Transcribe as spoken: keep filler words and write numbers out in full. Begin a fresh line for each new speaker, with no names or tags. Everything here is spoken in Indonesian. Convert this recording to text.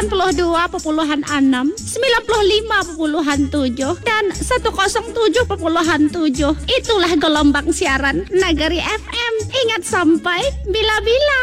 delapan puluh dua koma enam, sembilan puluh lima koma tujuh, dan seratus tujuh koma tujuh. Itulah gelombang siaran Nagari F M. Ingat sampai bila-bila.